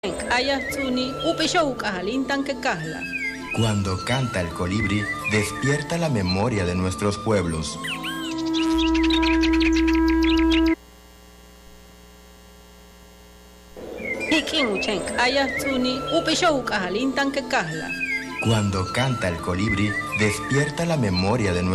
Cuando canta el colibrí, despierta la memoria de nuestros pueblos. Cuando canta el colibrí, despierta la memoria de nuestros